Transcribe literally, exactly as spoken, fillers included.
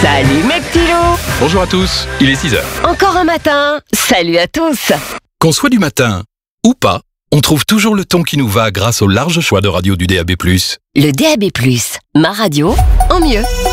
Salut mes petits loups. Bonjour à tous, il est six heures. Encore un matin. Salut à tous. Qu'on soit du matin ou pas, on trouve toujours le ton qui nous va grâce au large choix de radio du D A B plus. Le D A B plus, ma radio en mieux.